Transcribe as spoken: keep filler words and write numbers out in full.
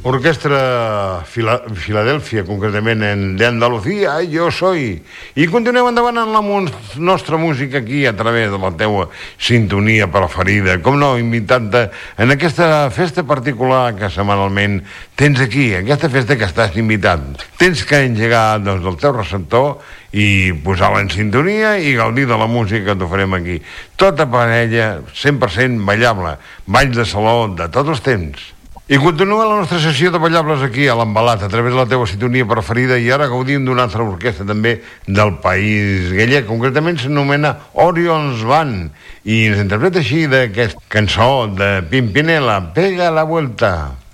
Orquestra Fila Filadèlfia, concretament en d'Andalucía, jo soy. I continuem endavant en la nostra música aquí a través de la teua sintonia preferida. Com no, invitant-te en aquesta festa particular que setmanalment tens aquí, aquesta festa que estàs invitat. Tens que engegar doncs, el teu receptor i posar-la en sintonia i gaudir de la música que t'oferem aquí. Tota parella, cent per cent ballable, balls de saló de tots els temps. I continua la nostra sessió de ballables aquí a l'Embalat, a través de la teva sintonia preferida, i ara gaudim d'una altra orquestra també del país gallec, concretament s'anomena Orions Band, i ens interpreta així d'aquesta cançó de Pimpinela, Pega la Vuelta.